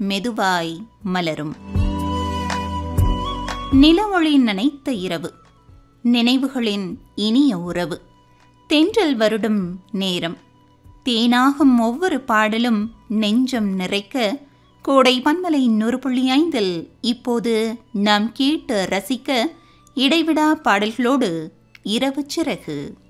மெதுவாய் மலரும். நிலவொளி நனைத்த இரவு, நினைவுகளின் இனிய உறவு, தென்றல் வருடும் நேரம், தேனாகும் ஒவ்வொரு பாடலும் நெஞ்சம் நிறைக்க கோடை பன்மலை 100.5 இப்போது நாம் கேட்டு ரசிக்க இடைவிடா பாடல்களோடு இரவு சிறகு.